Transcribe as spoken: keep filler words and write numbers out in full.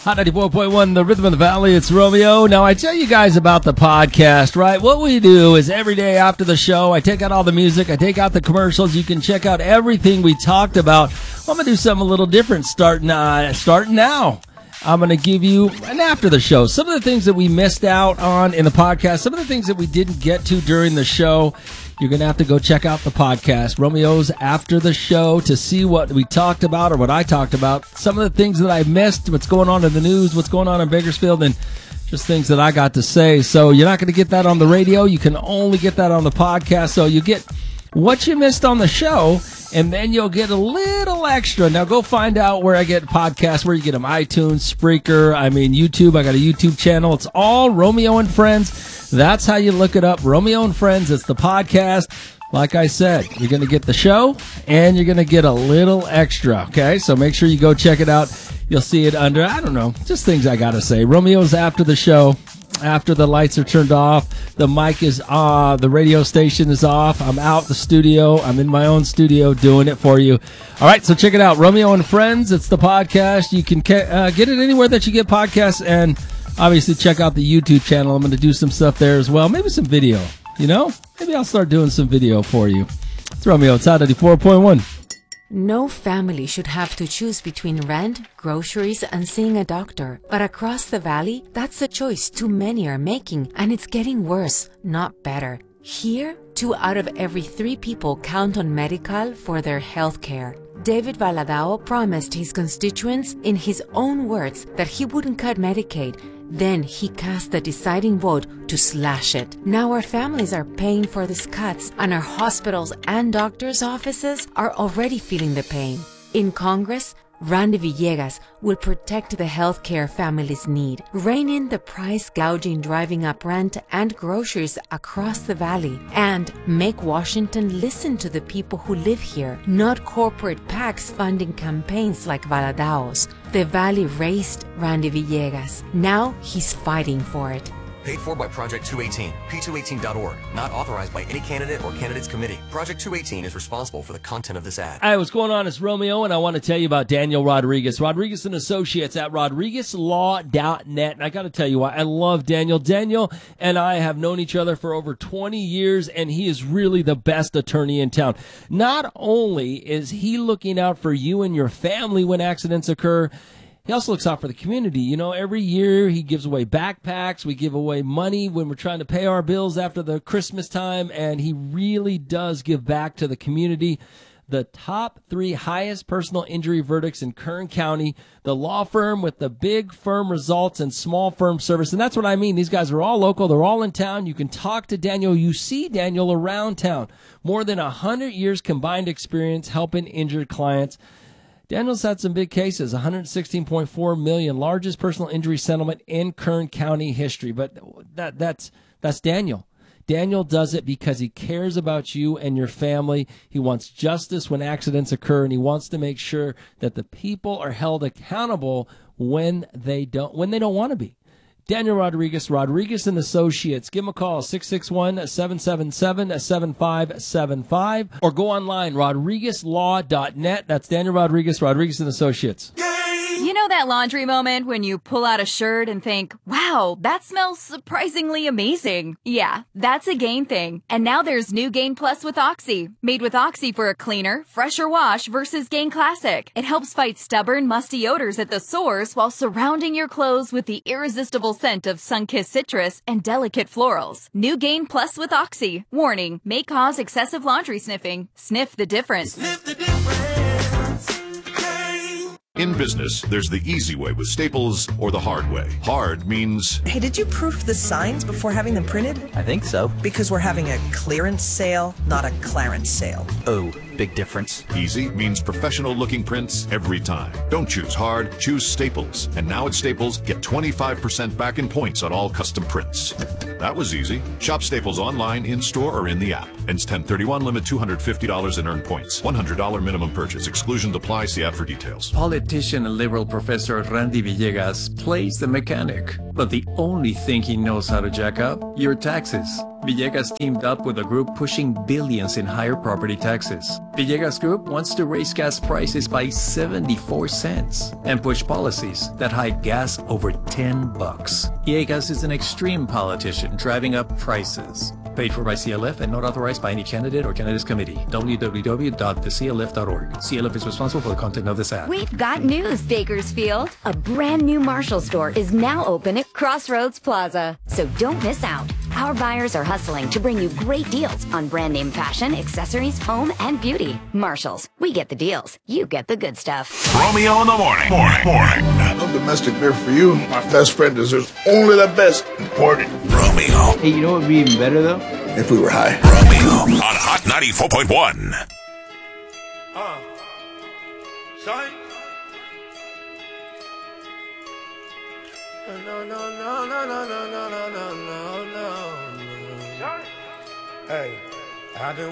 Hot ninety-four point one, the Rhythm of the Valley. It's Romeo. Now, I tell you guys about the podcast, right? What we do is every day after the show, I take out all the music, I take out the commercials. You can check out everything we talked about. I'm going to do something a little different starting, uh, starting now. I'm going to give you an after the show. Some of the things that we missed out on in the podcast, some of the things that we didn't get to during the show. You're going to have to go check out the podcast, Romeo's After the Show, to see what we talked about or what I talked about. Some of the things that I missed, what's going on in the news, what's going on in Bakersfield, and just things that I got to say. So you're not going to get that on the radio. You can only get that on the podcast. So you get what you missed on the show, and then you'll get a little extra. Now go find out where I get podcasts, where you get them, iTunes, Spreaker, I mean YouTube. I got a YouTube channel. It's all Romeo and Friends. That's how you look it up, Romeo and Friends. It's the podcast. Like I said, you're going to get the show, and you're going to get a little extra, okay? So make sure you go check it out. You'll see it under, I don't know, just things I got to say. Romeo's After the Show. After the lights are turned off, the mic is uh the radio station is off. I'm out the studio. I'm in my own studio doing it for you. All right, so check it out, Romeo and Friends. It's the podcast. You can uh, get it anywhere that you get podcasts, and obviously check out the YouTube channel. I'm going to do some stuff there as well. Maybe some video. You know, maybe I'll start doing some video for you. It's Romeo. It's Hot ninety-four point one. No family should have to choose between rent, groceries, and seeing a doctor. But across the valley, that's a choice too many are making, and it's getting worse, not better. Here, two out of every three people count on Medi-Cal for their health care. David Valadao promised his constituents, in his own words, that he wouldn't cut Medicaid. Then he cast the deciding vote to slash it. Now our families are paying for these cuts, and our hospitals and doctors' offices are already feeling the pain. In Congress, Randy Villegas will protect the health care families need, rein in the price gouging driving up rent and groceries across the valley, and make Washington listen to the people who live here, not corporate PACs funding campaigns like Valadao's. The valley raised Randy Villegas. Now he's fighting for it. Paid for by Project two eighteen, P two eighteen dot org. Not authorized by any candidate or candidates committee. Project two eighteen is responsible for the content of this ad. Hi, what's going on? It's Romeo, and I want to tell you about Daniel Rodriguez. Rodriguez and Associates at Rodriguez Law dot net. And I got to tell you why I love Daniel. Daniel and I have known each other for over twenty years, and he is really the best attorney in town. Not only is he looking out for you and your family when accidents occur, he also looks out for the community. You know, every year he gives away backpacks. We give away money when we're trying to pay our bills after the Christmas time, and he really does give back to the community. The top three highest personal injury verdicts in Kern County, the law firm with the big firm results and small firm service. And that's what I mean. These guys are all local. They're all in town. You can talk to Daniel. You see Daniel around town. More than one hundred years combined experience helping injured clients. Daniel's had some big cases, one hundred sixteen point four million dollars, largest personal injury settlement in Kern County history. But that that's that's Daniel. Daniel does it because he cares about you and your family. He wants justice when accidents occur, and he wants to make sure that the people are held accountable when they don't when they don't want to be. Daniel Rodriguez, Rodriguez and Associates. Give him a call, six six one, seven seven seven, seven five seven five, or go online, Rodriguez Law dot net. That's Daniel Rodriguez, Rodriguez and Associates. You know that laundry moment when you pull out a shirt and think, wow, that smells surprisingly amazing? Yeah, that's a Gain thing. And now there's new Gain Plus with Oxy. Made with Oxy for a cleaner, fresher wash versus Gain Classic. It helps fight stubborn, musty odors at the source while surrounding your clothes with the irresistible scent of sun-kissed citrus and delicate florals. New Gain Plus with Oxy. Warning, may cause excessive laundry sniffing. Sniff the difference. Sniff the difference. In business, there's the easy way with Staples or the hard way. Hard means... Hey, did you proof the signs before having them printed? I think so. Because we're having a clearance sale, not a clarence sale. Oh, big difference. Easy means professional-looking prints every time. Don't choose hard, choose Staples. And now at Staples, get twenty-five percent back in points on all custom prints. That was easy. Shop Staples online, in-store, or in the app. Ends ten thirty-one, limit two hundred fifty dollars in earned points. one hundred dollars minimum purchase. Exclusions apply. See app for details. Politician and liberal professor Randy Villegas plays the mechanic, but the only thing he knows how to jack up, your taxes. Villegas teamed up with a group pushing billions in higher property taxes. Villegas Group wants to raise gas prices by seventy-four cents and push policies that hike gas over ten bucks. Villegas is an extreme politician driving up prices. Paid for by C L F and not authorized by any candidate or candidate's committee. w w w dot the c l f dot org. C L F is responsible for the content of this ad. We've got news, Bakersfield. A brand new Marshall store is now open at Crossroads Plaza. So don't miss out. Our buyers are hustling to bring you great deals on brand name fashion, accessories, home, and beauty. Marshalls. We get the deals. You get the good stuff. Romeo in the morning. Morning. Morning. No domestic beer for you. My best friend deserves only the best imported. Romeo. Hey, you know what would be even better, though? If we were high. Romeo on Hot ninety-four point one. Uh, son? No, no, no, no, no, no, no, no, no, no, no. Hey, I've been